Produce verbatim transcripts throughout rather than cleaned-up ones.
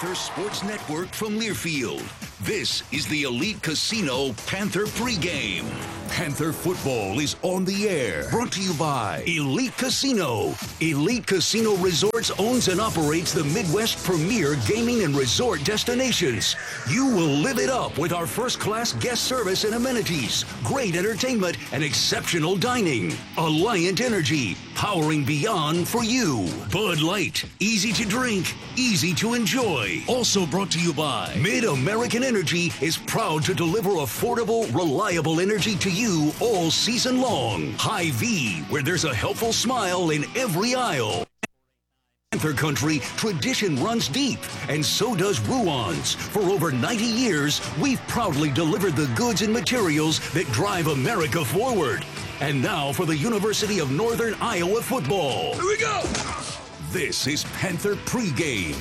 Panther Sports Network from Learfield. This is the Elite Casino Panther pregame. Panther football is on the air. Brought to you by Elite Casino. Elite Casino Resorts owns and operates the Midwest premier gaming and resort destinations. You will live it up with our first-class guest service and amenities, great entertainment, and exceptional dining. Alliant Energy, powering beyond for you. Bud Light, easy to drink, easy to enjoy. Also brought to you by Mid-American Energy is proud to deliver affordable, reliable energy to you all season long. Hy-Vee, where there's a helpful smile in every aisle. Panther Country, tradition runs deep, and so does Ruans. For over ninety years, we've proudly delivered the goods and materials that drive America forward. And now for the University of Northern Iowa football. Here we go! This is Panther pregame.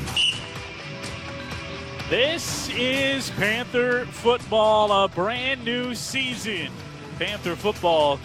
This is Panther football, a brand new season. Panther football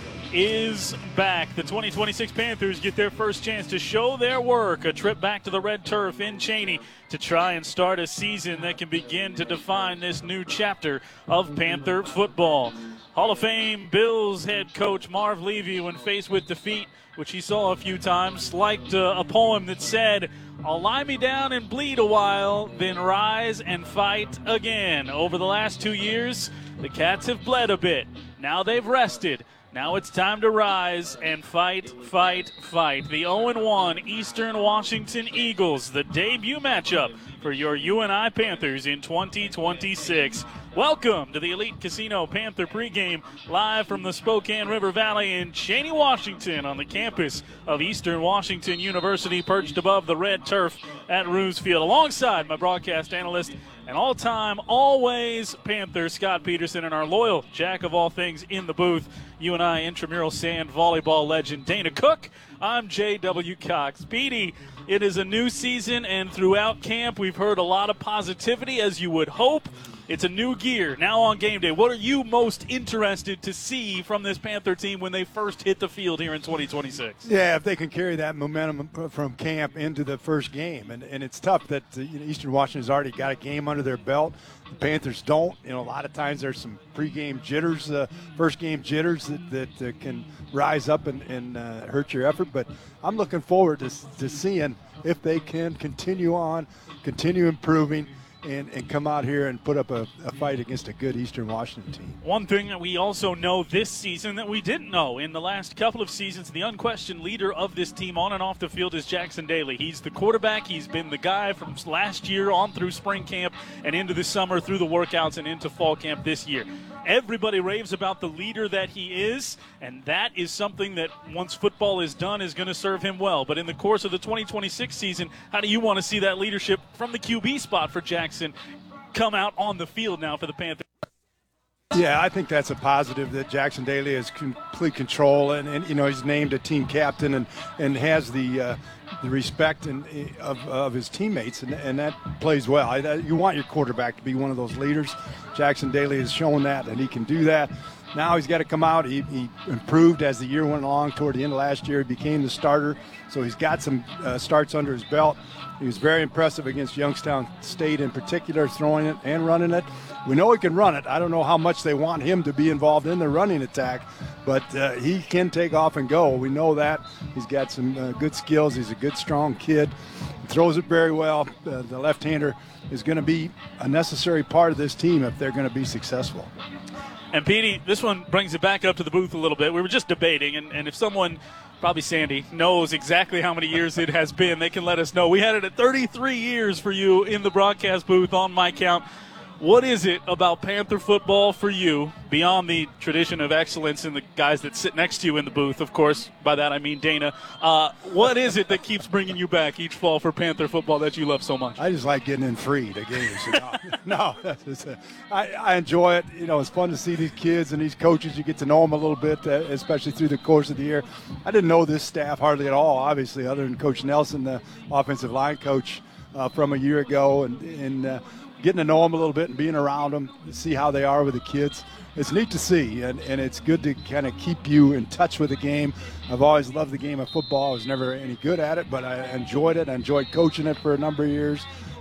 is back. The twenty twenty-six Panthers get their first chance to show their work. A trip back to the red turf in Cheney to try and start a season that can begin to define this new chapter of Panther football. Hall of Fame Bills head coach Marv Levy, when faced with defeat, which he saw a few times, liked uh, a poem that said, "I'll lie me down and bleed a while, then rise and fight again." Over the last two years, the Cats have bled a bit. Now they've rested. Now it's time to rise and fight, fight, fight. The oh and one Eastern Washington Eagles, the debut matchup for your U N I Panthers in twenty twenty-six. Welcome to the Elite Casino Panther pregame, live from the Spokane River Valley in Cheney, Washington, on the campus of Eastern Washington University, perched above the red turf at Roos Field, alongside my broadcast analyst and all-time, always Panther Scott Peterson, and our loyal jack of all things in the booth, U N I intramural sand volleyball legend Dana Cook. I'm J W. Cox. Petey, it is a new season, and throughout camp we've heard a lot of positivity, as you would hope. It's a new gear now on game day. What are you most interested to see from this Panther team when they first hit the field here in twenty twenty-six? Yeah, if they can carry that momentum from camp into the first game. And, and it's tough that uh, you know, Eastern Washington's already got a game under their belt. The Panthers don't. You know, a lot of times there's some pregame jitters, uh, first game jitters that, that uh, can rise up and, and uh, hurt your effort. But I'm looking forward to, to seeing if they can continue on, continue improving, And, and come out here and put up a, a fight against a good Eastern Washington team. One thing that we also know this season that we didn't know in the last couple of seasons, the unquestioned leader of this team on and off the field is Jackson Daly. He's the quarterback. He's been the guy from last year on through spring camp and into the summer, through the workouts and into fall camp this year. Everybody raves about the leader that he is, and that is something that once football is done is going to serve him well. But in the course of the twenty twenty-six season, how do you want to see that leadership from the Q B spot for Jackson come out on the field now for the Panthers? Yeah, I think that's a positive that Jackson Daly has complete control, and, and you know, he's named a team captain and, and has the uh, the respect and of, of his teammates, and, and that plays well. I, you want your quarterback to be one of those leaders. Jackson Daly has shown that, and he can do that. Now he's got to come out. He, he improved as the year went along. Toward the end of last year, he became the starter, so he's got some uh, starts under his belt. He was very impressive against Youngstown State in particular, throwing it and running it. We know he can run it. I don't know how much they want him to be involved in the running attack, but uh, he can take off and go. We know that. He's got some uh, good skills. He's a good, strong kid. He throws it very well. Uh, the left-hander is going to be a necessary part of this team if they're going to be successful. And, Petey, this one brings it back up to the booth a little bit. We were just debating, and, and if someone, probably Sandy, knows exactly how many years it has been, they can let us know. We had it at thirty-three years for you in the broadcast booth on my count. What is it about Panther football for you, beyond the tradition of excellence and the guys that sit next to you in the booth, of course, by that I mean Dana. Uh, what is it that keeps bringing you back each fall for Panther football that you love so much? I just like getting in free to games. You know? no, that's just, uh, I, I enjoy it. You know, it's fun to see these kids and these coaches. You get to know them a little bit, uh, especially through the course of the year. I didn't know this staff hardly at all, obviously, other than Coach Nelson, the offensive line coach uh, from a year ago, and, and uh, getting to know them a little bit and being around them, see how they are with the kids. It's neat to see, and, and it's good to kind of keep you in touch with the game. I've always loved the game of football. I was never any good at it, but I enjoyed it. I enjoyed coaching it for a number of years,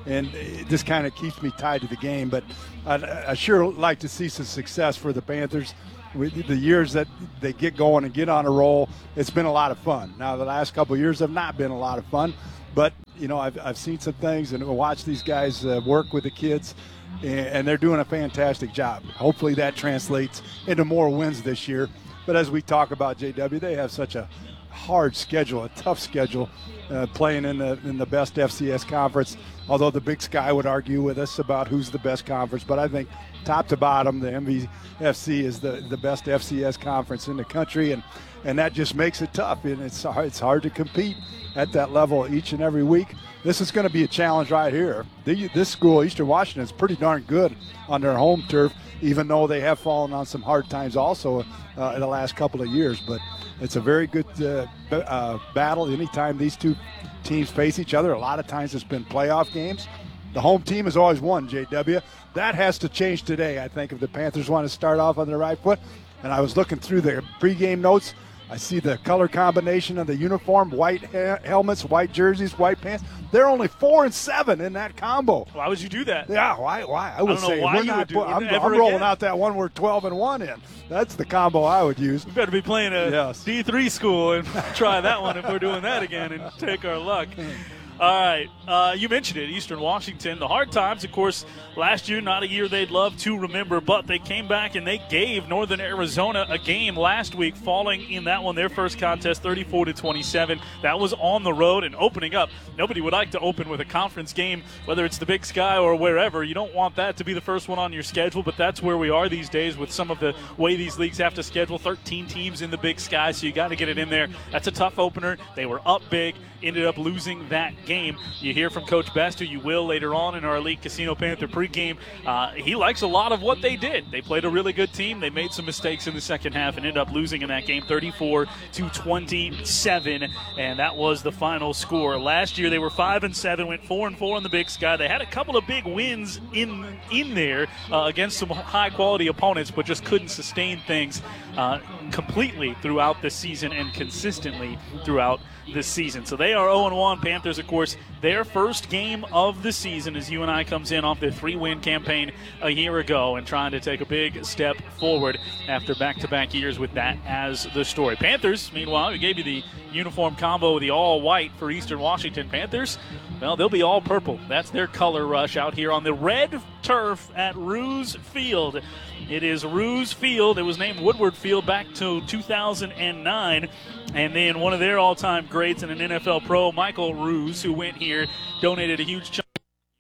and it just kind of keeps me tied to the game. But I'd, I sure like to see some success for the Panthers. With the years that they get going and get on a roll, it's been a lot of fun. Now, the last couple of years have not been a lot of fun, but, you know, I've, I've seen some things and watched these guys uh, work with the kids, and, and they're doing a fantastic job. Hopefully that translates into more wins this year. But as we talk about J W, they have such a hard schedule, a tough schedule, uh, playing in the in the best F C S conference, although the Big Sky would argue with us about who's the best conference. But I think top to bottom, the M V F C is the, the best F C S conference in the country, and, and that just makes it tough. And it's, it's hard to compete at that level each and every week. This is going to be a challenge right here. The, this school, Eastern Washington, is pretty darn good on their home turf, even though they have fallen on some hard times also uh, in the last couple of years. But it's a very good uh, uh, battle anytime these two teams face each other. A lot of times it's been playoff games. The home team has always won, J W. That has to change today, I think, if the Panthers want to start off on the right foot. And I was looking through the pregame notes. I see the color combination of the uniform, white ha- helmets, white jerseys, white pants. They're only four and seven in that combo. Why would you do that? Yeah, why? Why? I would I don't say know why we're you not. would do it I'm, ever I'm rolling again. out that one we're twelve and one in. That's the combo I would use. We better be playing a Yes. D three school and try that one if we're doing that again and take our luck. All right, uh, you mentioned it, Eastern Washington. The hard times, of course, last year, not a year they'd love to remember, but they came back and they gave Northern Arizona a game last week, falling in that one, their first contest, thirty-four to twenty-seven. That was on the road and opening up. Nobody would like to open with a conference game, whether it's the Big Sky or wherever. You don't want that to be the first one on your schedule, but that's where we are these days with some of the way these leagues have to schedule. thirteen teams in the Big Sky, so you got to get it in there. That's a tough opener. They were up big, ended up losing that game. You hear from Coach Best, who you will later on in our Elite Casino Panther pregame. Uh, he likes a lot of what they did. They played a really good team. They made some mistakes in the second half and ended up losing in that game thirty-four to twenty-seven, and that was the final score. Last year they were five and seven, went four and four in the Big Sky. They had a couple of big wins in in there uh, against some high-quality opponents, but just couldn't sustain things uh, completely throughout the season and consistently throughout this season. So they are oh and one. Panthers, of course, their first game of the season as U N I comes in off their three-win campaign a year ago and trying to take a big step forward after back-to-back years with that as the story. Panthers, meanwhile, we gave you the uniform combo, the all-white for Eastern Washington. Panthers, well, they'll be all purple. That's their color rush out here on the red turf at Ruse Field. It is Ruse Field. It was named Woodward Field back to two thousand nine. And then one of their all-time greats and an N F L pro, Michael Ruse, who went here, donated a huge chunk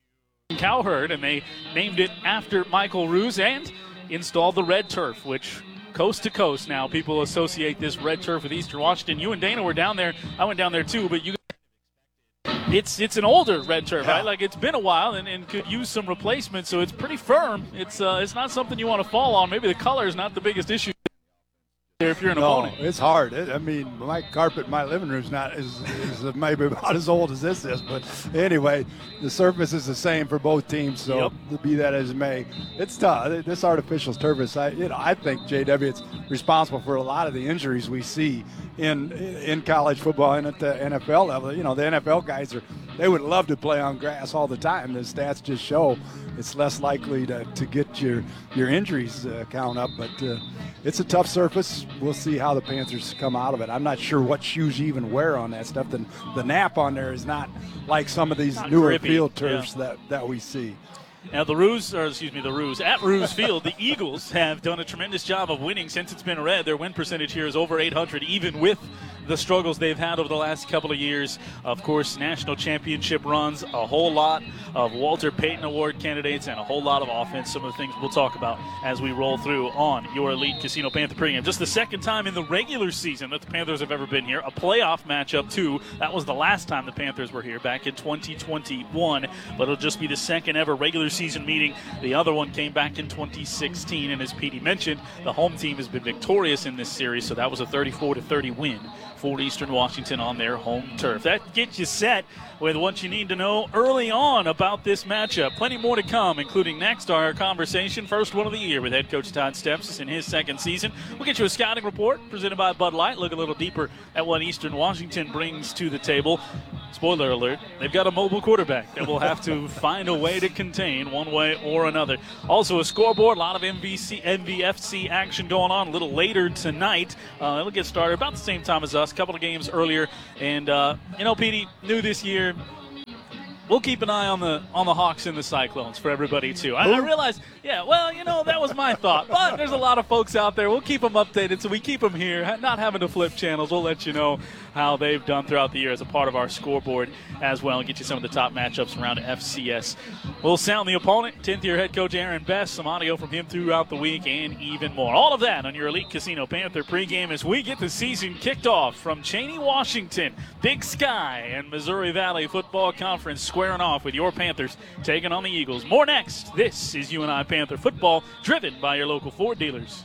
of Cowherd, and they named it after Michael Ruse and installed the red turf, which coast to coast now people associate this red turf with Eastern Washington. You and Dana were down there. I went down there too, but you It's it's an older red turf, right? Like, it's been a while and, and could use some replacement, so it's pretty firm. It's uh, it's not something you want to fall on. Maybe the color is not the biggest issue there if you're an no, opponent. It's hard. It, I mean, my carpet in my living room is not is, is maybe about as old as this is, but anyway, the surface is the same for both teams. So Yep. to be that as it may, it's tough. This artificial surface, I you know, I think J W it's responsible for a lot of the injuries we see in in college football and at the N F L level. You know, the N F L guys are they would love to play on grass all the time. The stats just show it's less likely to, to get your your injuries uh, count up, but uh, it's a tough surface. We'll see how the Panthers come out of it. I'm not sure what shoes you even wear on that stuff. The, the nap on there is not like some of these Not newer grippy, field turfs yeah. that, that we see. Now, the Ruse, or excuse me, the Ruse, at Ruse Field, the Eagles have done a tremendous job of winning since it's been red. Their win percentage here is over eight hundred, even with the struggles they've had over the last couple of years. Of course, national championship runs, a whole lot of Walter Payton Award candidates, and a whole lot of offense. Some of the things we'll talk about as we roll through on your Elite Casino Panther pregame. Just the second time in the regular season that the Panthers have ever been here. A playoff matchup, too. That was the last time the Panthers were here, back in twenty twenty-one. But it'll just be the second ever regular season meeting. The other one came back in twenty sixteen, and as Petey mentioned, the home team has been victorious in this series, so that was a thirty-four to thirty win for Eastern Washington on their home turf. That gets you set with what you need to know early on about this matchup. Plenty more to come, including next our conversation, first one of the year with head coach Todd Stepsis in his second season. We'll get you a scouting report presented by Bud Light, look a little deeper at what Eastern Washington brings to the table. spoiler alert, they've got a mobile quarterback that will have to find a way to contain one way or another. Also a scoreboard, a lot of M V C, M V F C action going on a little later tonight. Uh, it'll get started about the same time as us, a couple of games earlier. And, uh, you know, Petey, new this year, we'll keep an eye on the on the Hawks and the Cyclones for everybody, too. I, I realize, yeah, well, you know, that was my thought. But there's a lot of folks out there. We'll keep them updated, so we keep them here, not having to flip channels. We'll let you know how they've done throughout the year as a part of our scoreboard as well, and get you some of the top matchups around F C S. We'll sound the opponent, tenth-year head coach Aaron Best, some audio from him throughout the week, and even more. All of that on your Elite Casino Panther pregame as we get the season kicked off from Cheney, Washington, Big Sky, and Missouri Valley Football Conference squaring off with your Panthers taking on the Eagles. More next. This is U N I Panther Football, driven by your local Ford dealers.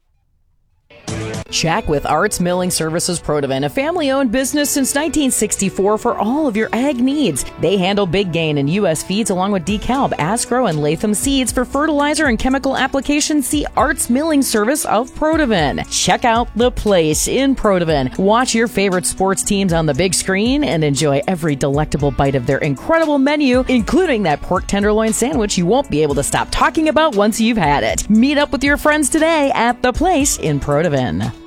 Check with Arts Milling Services Protivin, a family-owned business since nineteen sixty-four for all of your ag needs. They handle big gain and U S feeds along with DeKalb, Asgrow, and Latham seeds for fertilizer and chemical applications. See Arts Milling Service of Protivin. Check out The Place in Protivin. Watch your favorite sports teams on the big screen and enjoy every delectable bite of their incredible menu, including that pork tenderloin sandwich you won't be able to stop talking about once you've had it. Meet up with your friends today at The Place in Protivin.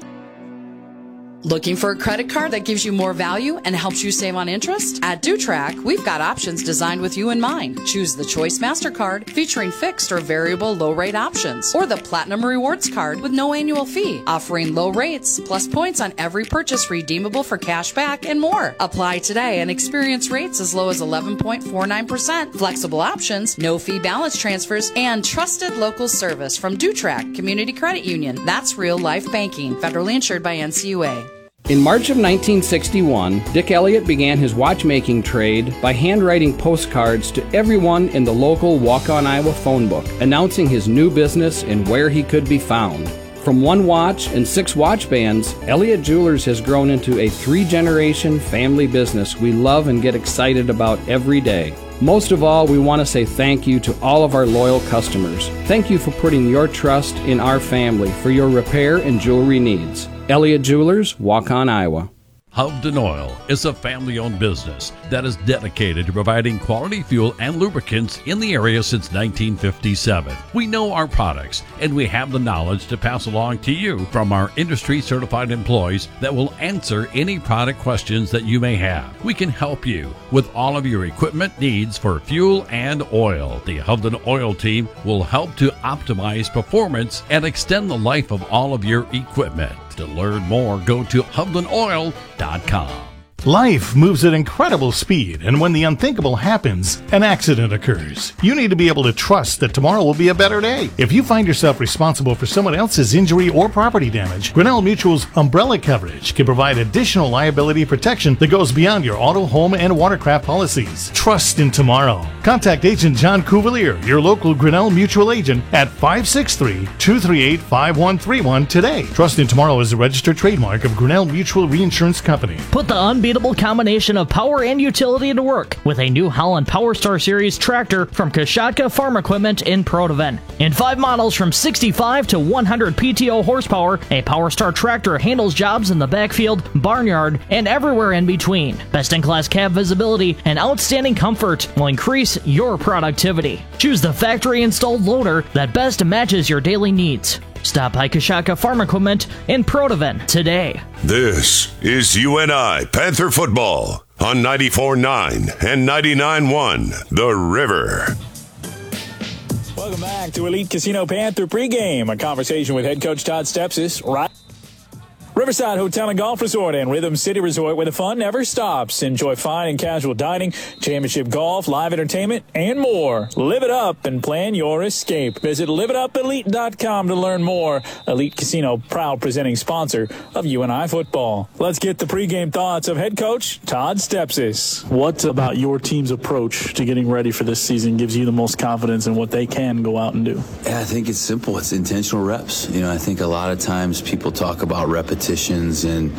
Looking for a credit card that gives you more value and helps you save on interest? At DuTrack, we've got options designed with you in mind. Choose the Choice MasterCard featuring fixed or variable low-rate options, or the Platinum Rewards Card with no annual fee, offering low rates plus points on every purchase redeemable for cash back and more. Apply today and experience rates as low as eleven point four nine percent. Flexible options, no fee balance transfers, and trusted local service from DuTrack Community Credit Union. That's real life banking. Federally insured by N C U A. In March of nineteen sixty-one, Dick Elliott began his watchmaking trade by handwriting postcards to everyone in the local Waukon, Iowa phone book, announcing his new business and where he could be found. From one watch and six watch bands, Elliott Jewelers has grown into a three-generation family business we love and get excited about every day. Most of all, we want to say thank you to all of our loyal customers. Thank you for putting your trust in our family for your repair and jewelry needs. Elliott Jewelers, Waukon, Iowa. Hovden Oil is a family-owned business that is dedicated to providing quality fuel and lubricants in the area since nineteen fifty-seven. We know our products, and we have the knowledge to pass along to you from our industry-certified employees that will answer any product questions that you may have. We can help you with all of your equipment needs for fuel and oil. The Hovden Oil team will help to optimize performance and extend the life of all of your equipment. To learn more, go to hovden oil dot com. Life moves at incredible speed, and when the unthinkable happens, an accident occurs. You need to be able to trust that tomorrow will be a better day. If you find yourself responsible for someone else's injury or property damage, Grinnell Mutual's umbrella coverage can provide additional liability protection that goes beyond your auto, home, and watercraft policies. Trust in tomorrow. Contact Agent John Cuvalier, your local Grinnell Mutual agent, at five six three, two three eight, five one three one today. Trust in tomorrow is a registered trademark of Grinnell Mutual Reinsurance Company. Put the unbeatable combination of power and utility to work with a New Holland PowerStar Series tractor from Kashatka Farm Equipment in Protivin. In five models from sixty-five to one hundred P T O horsepower, a PowerStar tractor handles jobs in the backfield, barnyard, and everywhere in between. Best-in-class cab visibility and outstanding comfort will increase your productivity. Choose the factory-installed loader that best matches your daily needs. Stop by Kashatka Farm Equipment in Protivin today. This is U N I Panther Football on ninety-four point nine and ninety-nine point one The River. Welcome back to Elite Casino Panther pregame. A conversation with head coach Todd Stepsis right Riverside Hotel and Golf Resort and Rhythm City Resort, where the fun never stops. Enjoy fine and casual dining, championship golf, live entertainment, and more. Live it up and plan your escape. Visit live it up elite dot com to learn more. Elite Casino, proud presenting sponsor of U N I Football. Let's get the pregame thoughts of head coach Todd Stepsis. What about your team's approach to getting ready for this season gives you the most confidence in what they can go out and do? Yeah, I think it's simple. It's intentional reps. You know, I think a lot of times people talk about repetitions and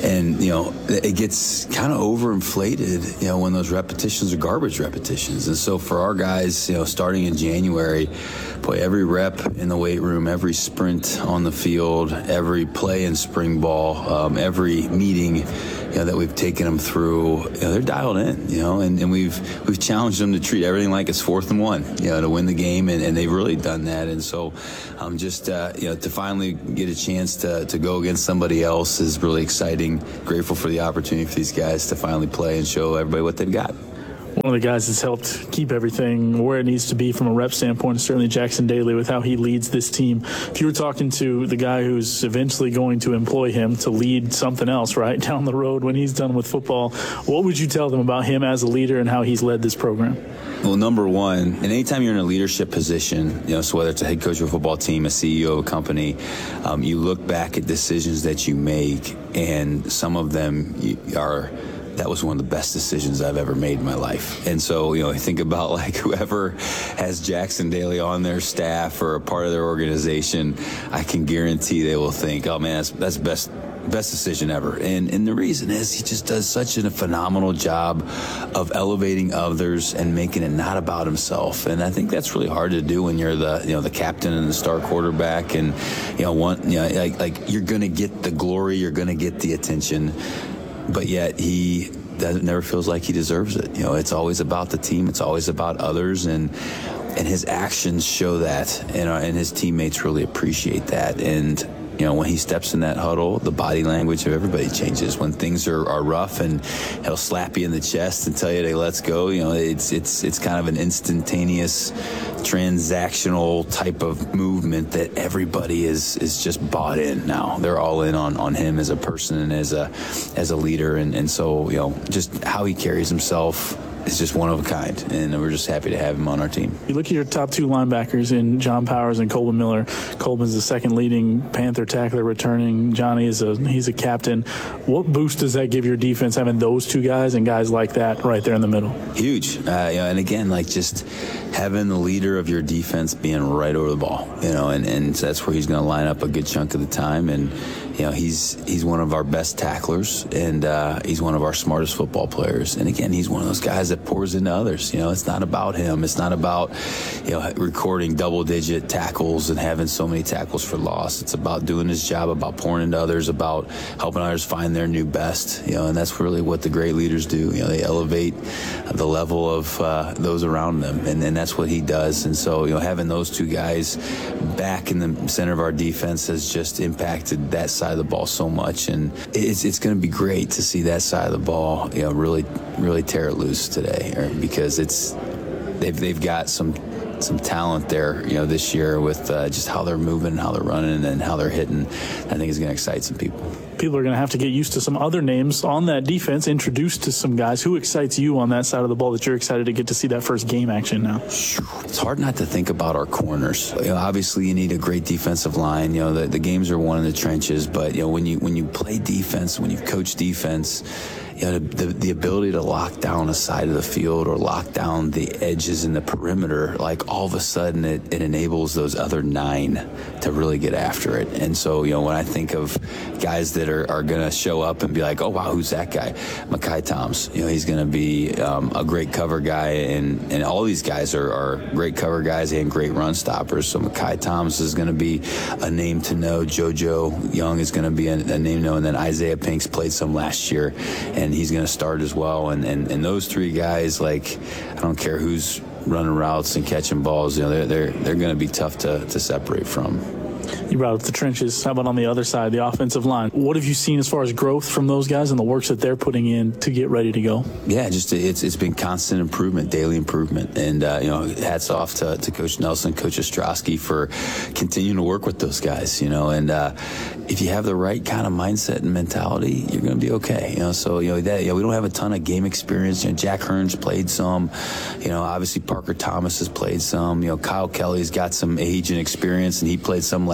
And, you know, it gets kind of overinflated, you know, when those repetitions are garbage repetitions. And so for our guys, you know, starting in January, boy, every rep in the weight room, every sprint on the field, every play in spring ball, um, every meeting, you know, that we've taken them through, you know, they're dialed in, you know, and, and we've we've challenged them to treat everything like it's fourth and one, you know, to win the game, and, and they've really done that. And so um, just, uh, you know, to finally get a chance to, to go against somebody else is really exciting. Grateful for the opportunity for these guys to finally play and show everybody what they've got. One of the guys that's helped keep everything where it needs to be from a rep standpoint is certainly Jackson Daly, with how he leads this team. If you were talking to the guy who's eventually going to employ him to lead something else, right, down the road when he's done with football, what would you tell them about him as a leader and how he's led this program? Well, number one, and anytime you're in a leadership position, you know, so whether it's a head coach of a football team, a C E O of a company, um, you look back at decisions that you make, and some of them are – that was one of the best decisions I've ever made in my life. And so, you know, I think about like whoever has Jackson Daly on their staff or a part of their organization, I can guarantee they will think, oh man, that's that's best best decision ever. And and the reason is he just does such a phenomenal job of elevating others and making it not about himself. And I think that's really hard to do when you're the, you know, the captain and the star quarterback, and, you know, one, you know, like, like you're going to get the glory, you're going to get the attention, but yet he doesn't, never feels like he deserves it. You know, it's always about the team. It's always about others, and and his actions show that, and, uh, and his teammates really appreciate that. And, you know, when he steps in that huddle, the body language of everybody changes. When things are, are rough, and he'll slap you in the chest and tell you to let's go, you know, it's it's it's kind of an instantaneous, transactional type of movement that everybody is is just bought in now. They're all in on, on him as a person and as a as a leader. And, and so, you know, just how he carries himself is just one of a kind, and we're just happy to have him on our team. You look at your top two linebackers in John Powers and Colbin Miller. Colbin's the second leading Panther tackler returning. Johnny is a he's a captain. What boost does that give your defense, having those two guys and guys like that right there in the middle? Huge. Uh, you know, and again, like just having the leader of your defense being right over the ball, you know, and, and that's where he's going to line up a good chunk of the time. And, you know, he's he's one of our best tacklers, and uh, he's one of our smartest football players. And again, he's one of those guys that pours into others. You know, it's not about him. It's not about, you know, recording double-digit tackles and having so many tackles for loss. It's about doing his job, about pouring into others, about helping others find their new best. You know, and that's really what the great leaders do. You know, they elevate the level of uh, those around them, and, and that's what he does. And so, you know, having those two guys back in the center of our defense has just impacted that side of the ball so much, and it's it's going to be great to see that side of the ball, you know, really really tear it loose today, because it's they've they've got some some talent there, you know, this year with uh, just how they're moving, how they're running, and how they're hitting. I think it's going to excite some people. People are going to have to get used to some other names on that defense, introduced to some guys. Who excites you on that side of the ball that you're excited to get to see that first game action now? It's hard not to think about our corners. You know, obviously, you need a great defensive line. You know, the, the games are won in the trenches, but, you know, when you when you play defense, when you coach defense, you know, the, the, the ability to lock down a side of the field or lock down the edges in the perimeter, like all of a sudden it, it enables those other nine to really get after it. And so, you know, when I think of guys that are, are going to show up and be like, oh, wow, who's that guy? Mekhi Thomas. You know, he's going to be um, a great cover guy, and, and all these guys are, are great cover guys and great run stoppers. So Mekhi Thomas is going to be a name to know. JoJo Young is going to be a, a name to know. And then Isaiah Pinks played some last year, and he's going to start as well. And, and and those three guys, like, I don't care who's running routes and catching balls, you know, they're they're they're going to be tough to, to separate from. You brought up the trenches. How about on the other side, the offensive line? What have you seen as far as growth from those guys and the works that they're putting in to get ready to go? Yeah, just it's it's been constant improvement, daily improvement. And, uh, you know, hats off to, to Coach Nelson, Coach Ostrowski for continuing to work with those guys, you know. And uh, if you have the right kind of mindset and mentality, you're going to be okay. You know, so, you know, that, you know, we don't have a ton of game experience. You know, Jack Hearns played some. You know, obviously Parker Thomas has played some. You know, Kyle Kelly's got some age and experience, and he played some last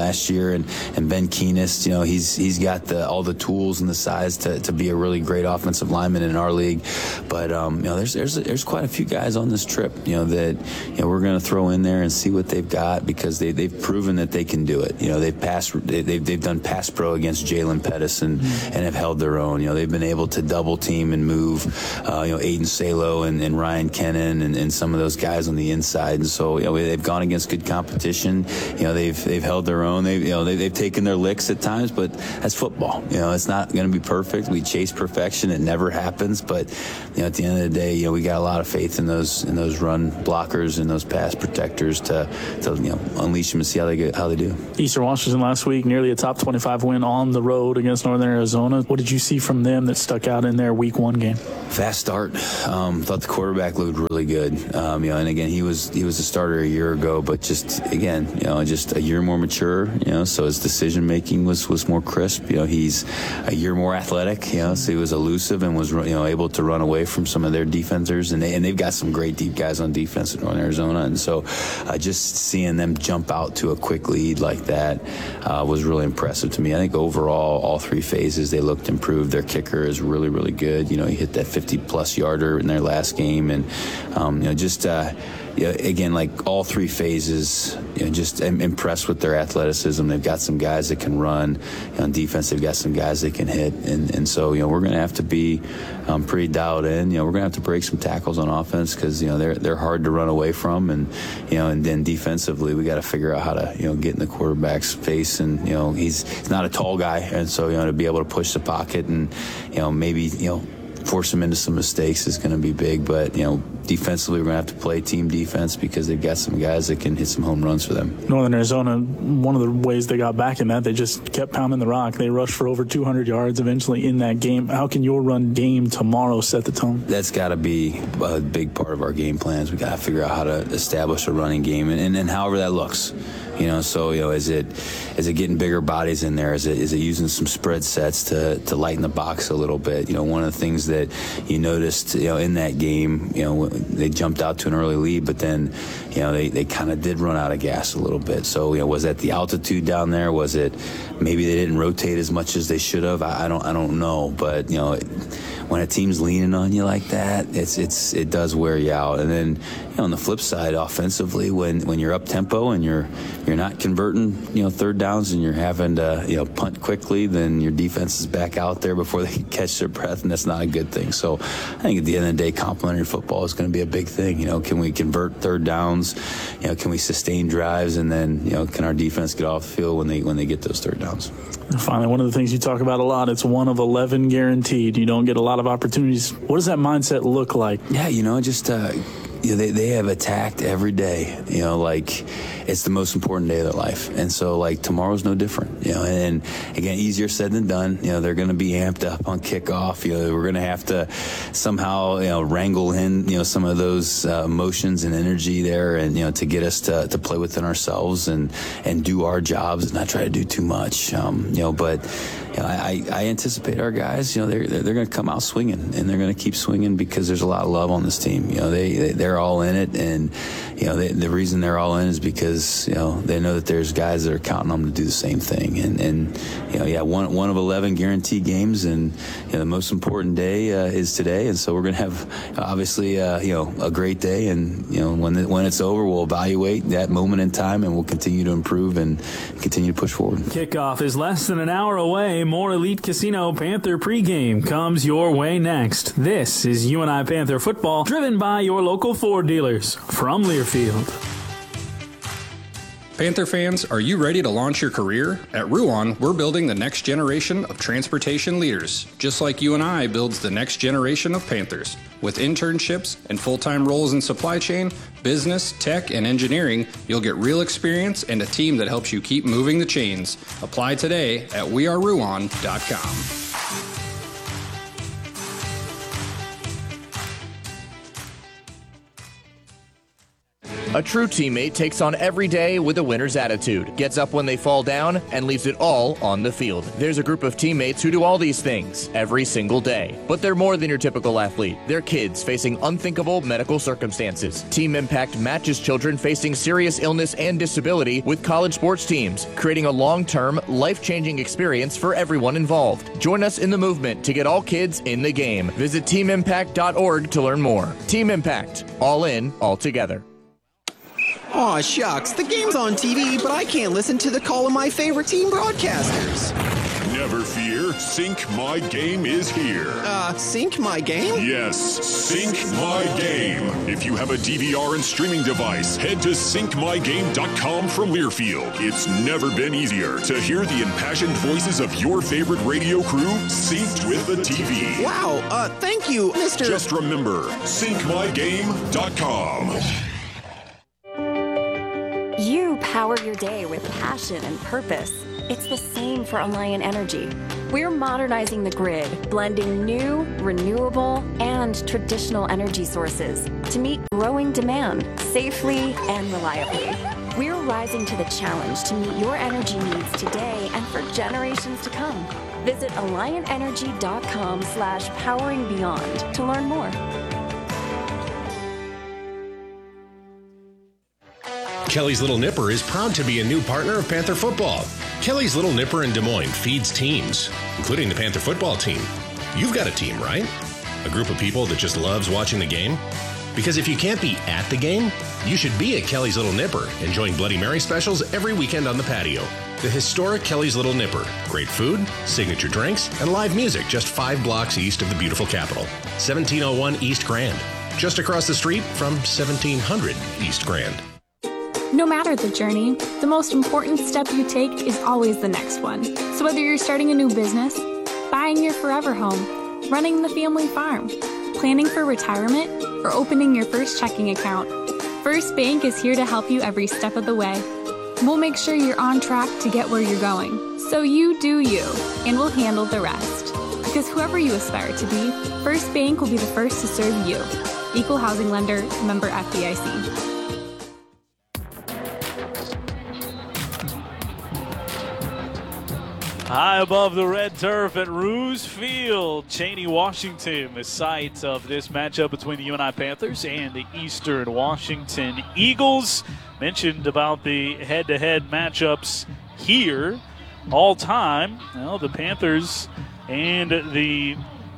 last year, and, and Ben Keenest, you know, he's he's got the all the tools and the size to, to be a really great offensive lineman in our league. But um, you know, there's there's there's quite a few guys on this trip, you know, that you know we're going to throw in there and see what they've got, because they they've proven that they can do it. You know, they've passed they, they've they've done pass pro against Jalen Pettis and, mm-hmm. and have held their own. You know, they've been able to double team and move, uh, you know, Aiden Salo and, and Ryan Kennan and, and some of those guys on the inside. And so, you know, they've gone against good competition. You know, they've they've held their own. They you know they, they've taken their licks at times, but that's football. You know, it's not going to be perfect. We chase perfection. It never happens. But you know, at the end of the day, you know, we got a lot of faith in those in those run blockers and those pass protectors to to you know unleash them and see how they get how they do. Eastern Washington last week, nearly a top twenty-five win on the road against Northern Arizona. What did you see from them that stuck out in their week one game? Fast start. Um, thought the quarterback looked really good. Um, you know, and again, he was he was a starter a year ago, but just again, you know, just a year more mature. You know, so his decision making was was more crisp. You know, he's a year more athletic. You know, so he was elusive and was you know able to run away from some of their defenders, and they and they've got some great deep guys on defense in Northern Arizona, and so uh, just seeing them jump out to a quick lead like that uh, was really impressive to me. I think overall, all three phases they looked improved. Their kicker is really really good. You know, he hit that fifty plus yarder in their last game, and um, you know just. Uh, Yeah, again, like all three phases, you know, just I'm impressed with their athleticism. They've got some guys that can run. You know, on defense, they've got some guys that can hit. And, and so, you know, we're going to have to be um, pretty dialed in. You know, we're going to have to break some tackles on offense because, you know, they're they're hard to run away from. And, you know, and then defensively, we got to figure out how to, you know, get in the quarterback's face. And, you know, he's, he's not a tall guy. And so, you know, to be able to push the pocket and, you know, maybe, you know, force them into some mistakes is going to be big. But, you know, defensively, we're going to have to play team defense because they've got some guys that can hit some home runs for them. Northern Arizona, one of the ways they got back in that, they just kept pounding the rock. They rushed for over two hundred yards eventually in that game. How can your run game tomorrow set the tone? That's got to be a big part of our game plans. We got to figure out how to establish a running game, and, and, and however that looks. You know, so, you know, is it is it getting bigger bodies in there? Is it is it using some spread sets to, to lighten the box a little bit? You know, one of the things that you noticed, you know, in that game, you know, they jumped out to an early lead, but then, you know, they, they kind of did run out of gas a little bit. So, you know, was that the altitude down there? Was it maybe they didn't rotate as much as they should have? I, I don't I don't know, but, you know, it, when a team's leaning on you like that, it's it's it does wear you out. And then, you know, on the flip side, offensively, when, when you're up tempo and you're you're not converting, you know, third downs and you're having to, you know, punt quickly, then your defense is back out there before they can catch their breath, and that's not a good thing. So I think at the end of the day, complementary football is going to be a big thing. You know, can we convert third downs? You know, can we sustain drives? And then, you know, can our defense get off the field when they when they get those third downs? And finally, one of the things you talk about a lot, it's one of eleven guaranteed. You don't get a lot of opportunities. What does that mindset look like? Yeah, you know, just uh, you know, they, they have attacked every day, you know, like it's the most important day of their life. And so, like, tomorrow's no different, you know, and, and again, easier said than done. You know, they're going to be amped up on kickoff. You know, we're going to have to somehow, you know, wrangle in, you know, some of those uh, emotions and energy there, and, you know, to get us to, to play within ourselves and, and do our jobs and not try to do too much, um, you know, but, you know, I, I anticipate our guys, you know, they're, they're, they're going to come out swinging, and they're going to keep swinging because there's a lot of love on this team. You know, they, they they're all in it, and, you know, they, the reason they're all in is because, you know, they know that there's guys that are counting on them to do the same thing. And, and you know, yeah, one one of eleven guaranteed games, and, you know, the most important day uh, is today. And so we're going to have, obviously, uh, you know, a great day. And, you know, when the, when it's over, we'll evaluate that moment in time, and we'll continue to improve and continue to push forward. Kickoff is less than an hour away. More Elite Casino Panther pregame comes your way next. This is U N I Panther football, driven by your local Ford dealers from Learfield. Panther fans, are you ready to launch your career? At Ruan, we're building the next generation of transportation leaders, just like U N I builds the next generation of Panthers. With internships and full-time roles in supply chain, business, tech, and engineering, you'll get real experience and a team that helps you keep moving the chains. Apply today at we are ruan dot com. A true teammate takes on every day with a winner's attitude, gets up when they fall down, and leaves it all on the field. There's a group of teammates who do all these things every single day. But they're more than your typical athlete. They're kids facing unthinkable medical circumstances. Team Impact matches children facing serious illness and disability with college sports teams, creating a long-term, life-changing experience for everyone involved. Join us in the movement to get all kids in the game. Visit team impact dot org to learn more. Team Impact. All in, all together. Aw, shucks. The game's on T V, but I can't listen to the call of my favorite team broadcasters. Never fear, Sync My Game is here. Uh, Sync My Game? Yes, Sync My Game. If you have a D V R and streaming device, head to sync my game dot com from Learfield. It's never been easier to hear the impassioned voices of your favorite radio crew synced with the T V. Wow, uh, thank you, Mister Just remember, sync my game dot com. You power your day with passion and purpose. It's the same for Alliant Energy. We're modernizing the grid, blending new, renewable, and traditional energy sources to meet growing demand safely and reliably. We're rising to the challenge to meet your energy needs today and for generations to come. Visit alliant energy dot com slash powering beyond to learn more. Kelly's Little Nipper is proud to be a new partner of Panther Football. Kelly's Little Nipper in Des Moines feeds teams, including the Panther football team. You've got a team, right? A group of people that just loves watching the game? Because if you can't be at the game, you should be at Kelly's Little Nipper, enjoying Bloody Mary specials every weekend on the patio. The historic Kelly's Little Nipper. Great food, signature drinks, and live music just five blocks east of the beautiful capital. seventeen oh one East Grand. Just across the street from seventeen hundred East Grand. No matter the journey, the most important step you take is always the next one. So whether you're starting a new business, buying your forever home, running the family farm, planning for retirement, or opening your first checking account, First Bank is here to help you every step of the way. We'll make sure you're on track to get where you're going. So you do you, and we'll handle the rest. Because whoever you aspire to be, First Bank will be the first to serve you. Equal housing lender, member F D I C. High above the red turf at Roos Field, Cheney, Washington, the site of this matchup between the U N I Panthers and the Eastern Washington Eagles. Mentioned about the head-to-head matchups here all time. Well, the Panthers and the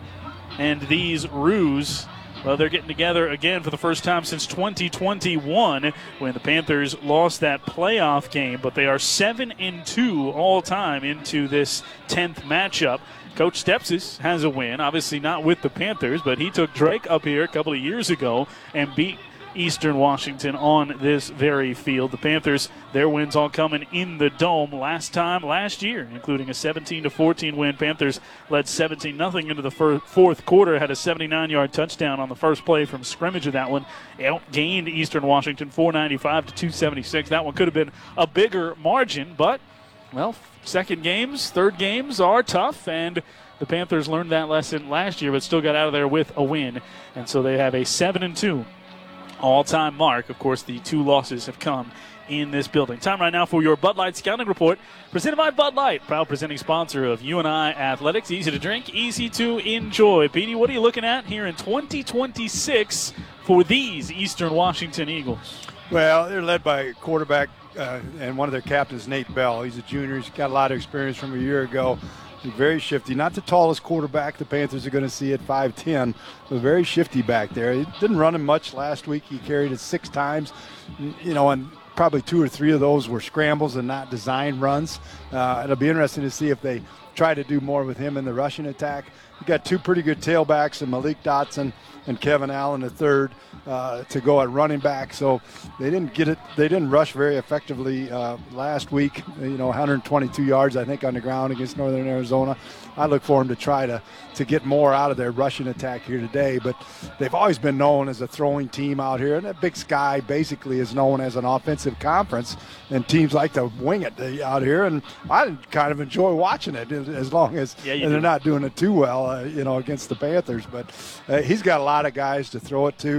and these Roos, well, they're getting together again for the first time since twenty twenty-one when the Panthers lost that playoff game, but they are seven and two all time into this tenth matchup. Coach Stepsis has a win, obviously not with the Panthers, but he took Drake up here a couple of years ago and beat Eastern Washington on this very field. The Panthers, their wins all coming in the Dome last time last year, including a seventeen to fourteen win. Panthers led seventeen nothing into the fir- fourth quarter, had a seventy-nine-yard touchdown on the first play from scrimmage of that one. Outgained Eastern Washington four ninety-five to two seventy-six. That one could have been a bigger margin, but, well, second games, third games are tough, and the Panthers learned that lesson last year, but still got out of there with a win. And so they have a seven and two all-time mark. Of course, the two losses have come in this building. Time right now for your Bud Light Scouting Report, presented by Bud Light, proud presenting sponsor of U N I Athletics. Easy to drink, easy to enjoy. Petey, what are you looking at here in twenty twenty-six for these Eastern Washington Eagles? Well, they're led by quarterback uh, and one of their captains, Nate Bell. He's a junior. He's got a lot of experience from a year ago. He's very shifty. Not the tallest quarterback the Panthers are going to see at five ten, but very shifty back there. He didn't run him much last week. He carried it six times, you know, and probably two or three of those were scrambles and not designed runs. Uh, it'll be interesting to see if they try to do more with him in the rushing attack. You've got two pretty good tailbacks in Malik Dotson and Kevin Allen the third uh, to go at running back. So they didn't get it. They didn't rush very effectively uh, last week. You know, one hundred twenty-two yards, I think, on the ground against Northern Arizona. I look for them to try to, to get more out of their rushing attack here today. But they've always been known as a throwing team out here. And that Big Sky basically is known as an offensive conference. And teams like to wing it out here. And I kind of enjoy watching it as long as yeah, they're do. not doing it too well, uh, you know, against the Panthers. But uh, he's got a lot of guys to throw it to.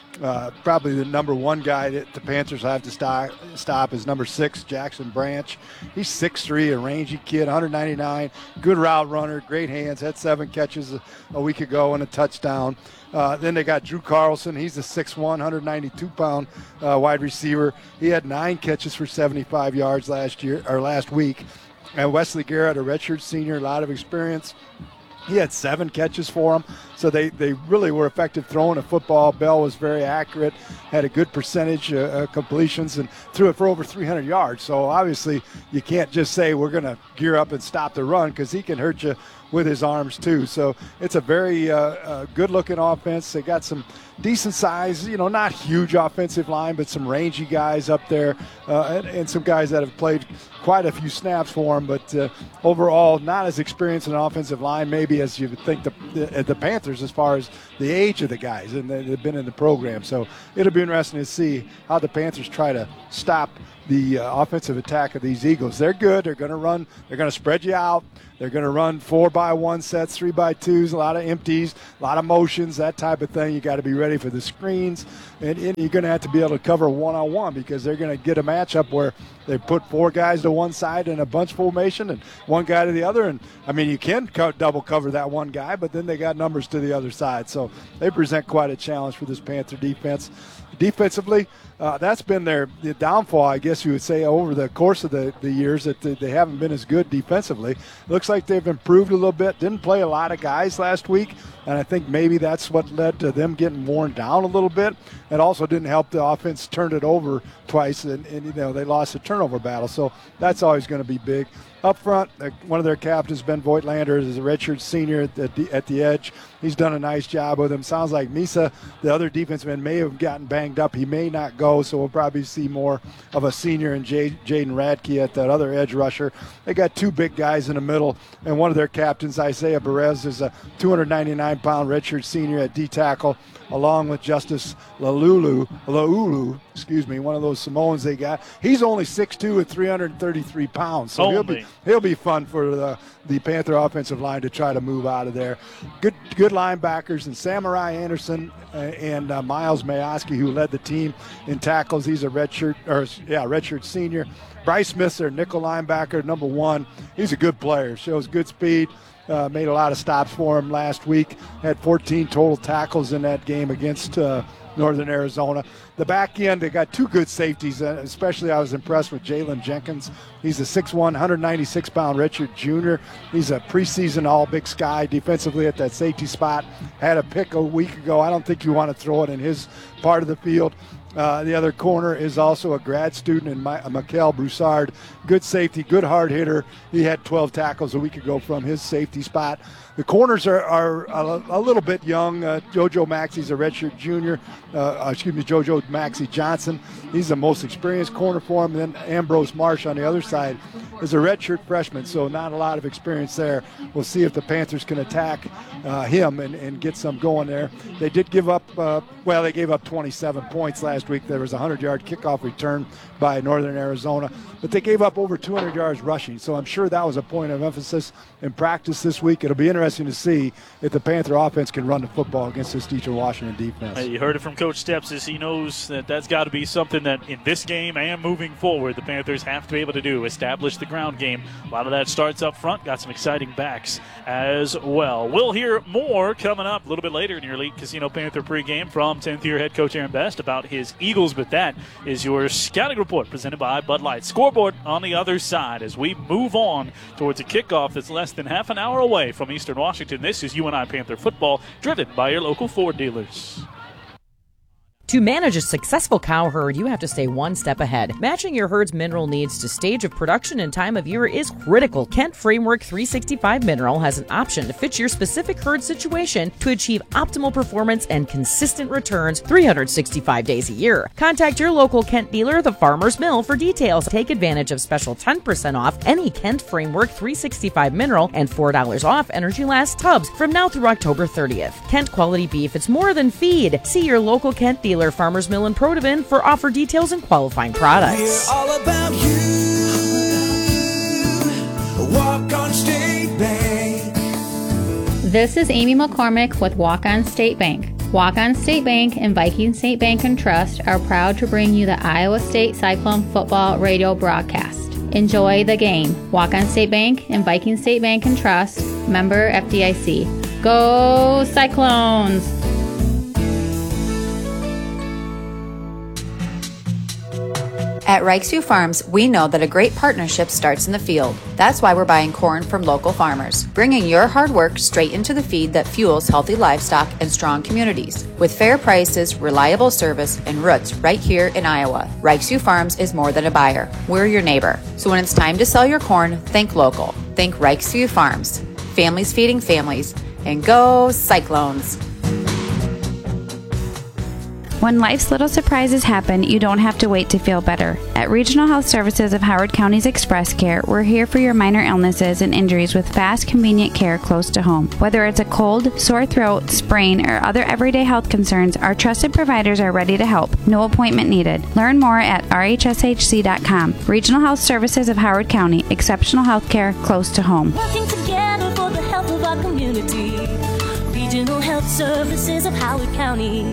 Uh, probably the number one guy that the Panthers have to stop, stop is number six, Jackson Branch. He's six three, a rangy kid, one ninety-nine, good route runner, great hands, had seven catches a, a week ago and a touchdown. Uh, then they got Drew Carlson. He's a six one, one ninety-two pound uh, wide receiver. He had nine catches for seventy-five yards last year or last week. And Wesley Garrett, a redshirt senior, a lot of experience. He had seven catches for him, so they, they really were effective throwing the football. Bell was very accurate, had a good percentage uh, uh, completions, and threw it for over three hundred yards. So obviously you can't just say we're going to gear up and stop the run, because he can hurt you with his arms too. So it's a very uh, uh, good-looking offense. They got some decent size, you know, not huge offensive line, but some rangy guys up there, uh, and, and some guys that have played quite a few snaps for him. But uh, overall, not as experienced an offensive line maybe as you would think the, the, the Panthers as far as the age of the guys, and they've been in the program. So it'll be interesting to see how the Panthers try to stop the uh, offensive attack of these Eagles. They're good. They're going to run. They're going to spread you out. They're going to run four by one sets, three by twos, a lot of empties, a lot of motions, that type of thing. You got to be ready for the screens, and, and you're going to have to be able to cover one-on-one, because they're going to get a matchup where they put four guys to one side in a bunch formation and one guy to the other. And, I mean, you can co- double cover that one guy, but then they got numbers to the other side. So they present quite a challenge for this Panther defense. Defensively, uh, that's been their the downfall, I guess you would say, over the course of the, the years, that they, they haven't been as good defensively. Looks like they've improved a little bit. Didn't play a lot of guys last week, and I think maybe that's what led to them getting worn down a little bit. It also didn't help the offense turn it over twice, and, and you know they lost the turnover battle. So that's always going to be big. Up front, one of their captains, Ben Voigtlander, is a redshirt senior at the, at the edge. He's done a nice job with him. Sounds like Misa, the other defenseman, may have gotten banged up. He may not go, so we'll probably see more of a senior in J- Jaden Radke at that other edge rusher. They got two big guys in the middle, and one of their captains, Isaiah Perez, is a two ninety-nine pound redshirt senior at D-tackle, along with Justice Laulu, Laulu, excuse me, one of those Samoans they got. He's only six two and three thirty-three pounds, so he'll be he'll be fun for the, the Panther offensive line to try to move out of there. Good good linebackers, and Samurai Anderson uh, and uh, Miles Mayoski, who led the team in tackles. He's a redshirt, or yeah, redshirt senior. Bryce Smith's their nickel linebacker, number one. He's a good player, shows good speed. Uh, made a lot of stops for him last week. Had fourteen total tackles in that game against uh, Northern Arizona. The back end, they got two good safeties, uh, especially I was impressed with Jalen Jenkins. He's a six one, one ninety-six pound redshirt junior. He's a preseason All-Big Sky defensively at that safety spot. Had a pick a week ago. I don't think you want to throw it in his part of the field. Uh, the other corner is also a grad student in My, uh, Mikael Broussard. Good safety, good hard hitter. He had twelve tackles a week ago from his safety spot. The corners are, are a, a little bit young. Uh, JoJo Maxey's a redshirt junior. Uh, excuse me, JoJo Maxey Johnson. He's the most experienced corner for him. And then Ambrose Marsh on the other side is a redshirt freshman, so not a lot of experience there. We'll see if the Panthers can attack uh, him and, and get some going there. They did give up, uh, well, they gave up twenty-seven points last week. There was a hundred-yard kickoff return by Northern Arizona, but they gave up over two hundred yards rushing, so I'm sure that was a point of emphasis in practice this week. It'll be interesting to see if the Panther offense can run the football against this Eastern Washington defense. Hey, you heard it from Coach Steps, as he knows that that's got to be something that in this game and moving forward the Panthers have to be able to do, establish the ground game. A lot of that starts up front. Got some exciting backs as well. We'll hear more coming up a little bit later in your Elite Casino Panther pregame from tenth year head coach Aaron Best about his Eagles, but that is your scouting report presented by Bud Light. Scoreboard on the other side as we move on towards a kickoff that's less than half an hour away from Eastern Washington. This is U N I Panther football, driven by your local Ford dealers. To manage a successful cow herd, you have to stay one step ahead. Matching your herd's mineral needs to stage of production and time of year is critical. Kent Framework three sixty-five Mineral has an option to fit your specific herd situation to achieve optimal performance and consistent returns three hundred sixty-five days a year. Contact your local Kent dealer, the Farmer's Mill, for details. Take advantage of special ten percent off any Kent Framework three sixty-five Mineral and four dollars off Energy Last tubs from now through October thirtieth. Kent quality beef, it's more than feed. See your local Kent dealer, Farmers Mill in Protivin, for offer details and qualifying products. We're all about you. Walk on State Bank. This is Amy McCormick with Walk On State Bank. Walk-On State Bank and Viking State Bank and Trust are proud to bring you the Iowa State Cyclone football radio broadcast. Enjoy the game. Walk-On State Bank and Viking State Bank and Trust, member F D I C. Go Cyclones! At Reichsview Farms, we know that a great partnership starts in the field. That's why we're buying corn from local farmers, bringing your hard work straight into the feed that fuels healthy livestock and strong communities. With fair prices, reliable service, and roots right here in Iowa, Reichsview Farms is more than a buyer. We're your neighbor. So when it's time to sell your corn, think local. Think Reichsview Farms. Families feeding families. And go Cyclones! When life's little surprises happen, you don't have to wait to feel better. At Regional Health Services of Howard County's Express Care, we're here for your minor illnesses and injuries with fast, convenient care close to home. Whether it's a cold, sore throat, sprain, or other everyday health concerns, our trusted providers are ready to help. No appointment needed. Learn more at R H S H C dot com. Regional Health Services of Howard County. Exceptional health care close to home. Working together for the health of our community. Regional Health Services of Howard County.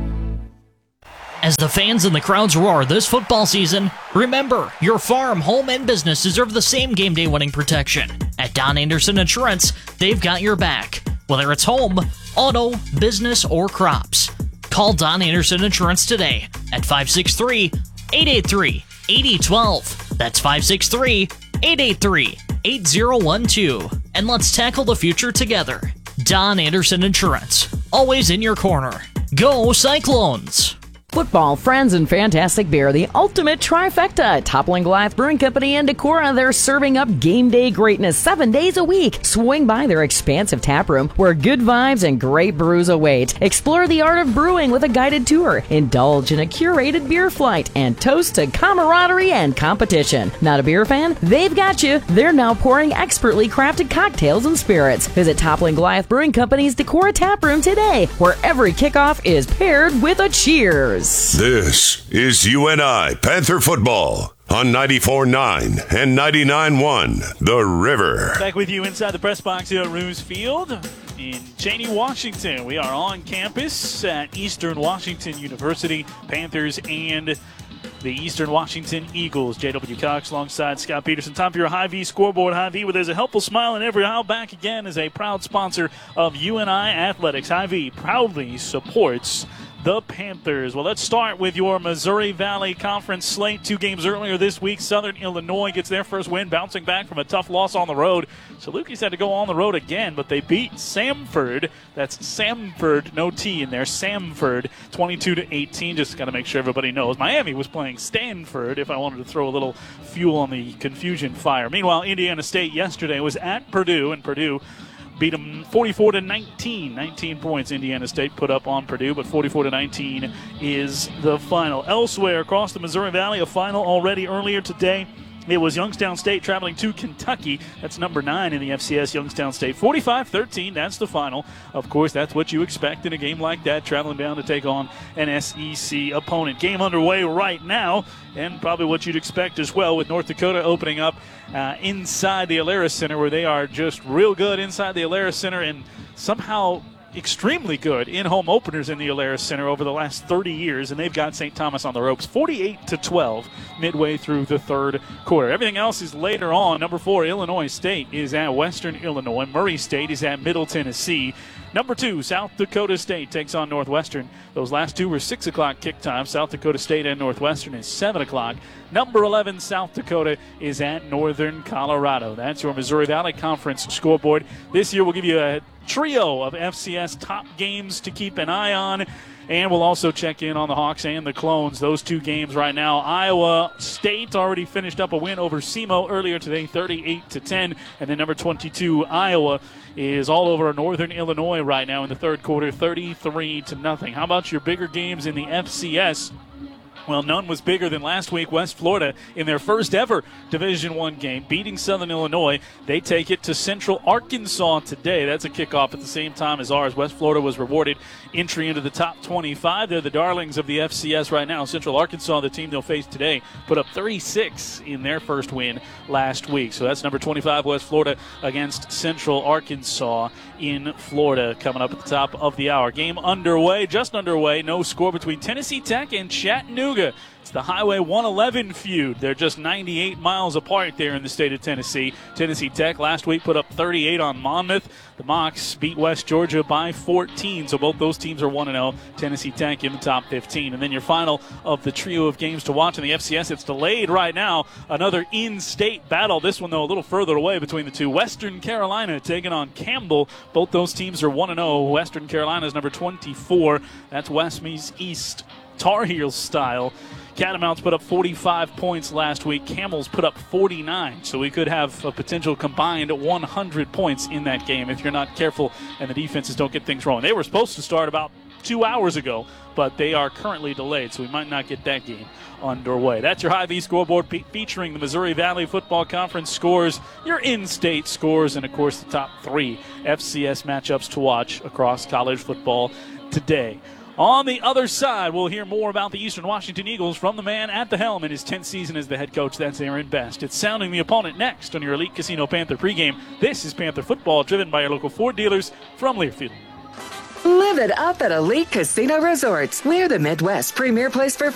As the fans and the crowds roar this football season, remember, your farm, home, and business deserve the same game day winning protection. At Don Anderson Insurance, they've got your back. Whether it's home, auto, business, or crops. Call Don Anderson Insurance today at five six three, eight eight three, eight zero one two. That's five six three, eight eight three, eight zero one two. And let's tackle the future together. Don Anderson Insurance, always in your corner. Go Cyclones! Football, friends, and fantastic beer, the ultimate trifecta. Toppling Goliath Brewing Company and Decorah, they're serving up game day greatness seven days a week. Swing by their expansive tap room where good vibes and great brews await. Explore the art of brewing with a guided tour. Indulge in a curated beer flight and toast to camaraderie and competition. Not a beer fan? They've got you. They're now pouring expertly crafted cocktails and spirits. Visit Toppling Goliath Brewing Company's Decorah tap room today, where every kickoff is paired with a cheers. This is U N I Panther Football on ninety-four point nine and ninety-nine point one The River. Back with you inside the press box here at Roos Field in Cheney, Washington. We are on campus at Eastern Washington University. Panthers and the Eastern Washington Eagles. J W. Cox alongside Scott Peterson. Time for your Hy-Vee scoreboard. Hy-Vee, where there's a helpful smile in every aisle. Back again is a proud sponsor of U N I Athletics. Hy-Vee proudly supports the Panthers. Well, let's start with your Missouri Valley Conference slate. Two games earlier this week, Southern Illinois gets their first win, bouncing back from a tough loss on the road. Salukis had to go on the road again, but they beat Samford. That's Samford, no T in there. Samford, twenty-two to eighteen. Just got to make sure everybody knows. Miami was playing Stanford, if I wanted to throw a little fuel on the confusion fire. Meanwhile, Indiana State yesterday was at Purdue, and Purdue beat them forty-four to nineteen. nineteen points Indiana State put up on Purdue, but forty-four to nineteen is the final. Elsewhere across the Missouri Valley, a final already earlier today. It was Youngstown State traveling to Kentucky. That's number nine in the F C S, Youngstown State. forty-five thirteen, that's the final. Of course, that's what you expect in a game like that, traveling down to take on an S E C opponent. Game underway right now, and probably what you'd expect as well, with North Dakota opening up uh, inside the Alerus Center, where they are just real good inside the Alerus Center and somehow extremely good in home openers in the Alerus Center over the last thirty years, and they've got Saint Thomas on the ropes, forty-eight to twelve midway through the third quarter. Everything else is later on. Number four, Illinois State is at Western Illinois. Murray State is at Middle Tennessee. Number two, South Dakota State takes on Northwestern. Those last two were six o'clock kick time. South Dakota State and Northwestern is seven o'clock. Number eleven, South Dakota is at Northern Colorado. That's your Missouri Valley Conference scoreboard. This year we'll give you a trio of F C S top games to keep an eye on. And we'll also check in on the Hawks and the Clones. Those two games right now. Iowa State already finished up a win over SEMO earlier today, thirty-eight to ten. And then number twenty-two, Iowa, is all over Northern Illinois right now in the third quarter, thirty-three to nothing. How about your bigger games in the F C S? Well, none was bigger than last week. West Florida, in their first ever Division One game, beating Southern Illinois. They take it to Central Arkansas today. That's a kickoff at the same time as ours. West Florida was rewarded entry into the top twenty-five. They're the darlings of the F C S right now. Central Arkansas, the team they'll face today, put up thirty-six in their first win last week. So that's number twenty-five, West Florida, against Central Arkansas in Florida, coming up at the top of the hour. Game underway, just underway. No score between Tennessee Tech and Chattanooga. It's the Highway one eleven feud. They're just ninety-eight miles apart there in the state of Tennessee. Tennessee Tech last week put up thirty-eight on Monmouth. The Mocs beat West Georgia by fourteen, so both those teams are one and oh. Tennessee Tech in the top fifteen. And then your final of the trio of games to watch in the F C S. It's delayed right now. Another in-state battle. This one, though, a little further away between the two. Western Carolina taking on Campbell. Both those teams are one and oh. Western Carolina is number twenty-four. That's Westmeath East Tar Heels style. Catamounts put up forty-five points last week. Camels put up forty-nine. So we could have a potential combined one hundred points in that game if you're not careful and the defenses don't get things wrong. They were supposed to start about two hours ago, but they are currently delayed, so we might not get that game underway. That's your Hy-Vee scoreboard pe- featuring the Missouri Valley Football Conference scores, your in-state scores, and, of course, the top three F C S matchups to watch across college football today. On the other side, we'll hear more about the Eastern Washington Eagles from the man at the helm in his tenth season as the head coach. That's Aaron Best. It's Sounding the Opponent next on your Elite Casino Panther pregame. This is Panther Football, driven by your local Ford dealers from Learfield. Live it up at Elite Casino Resorts. We're the Midwest's premier place for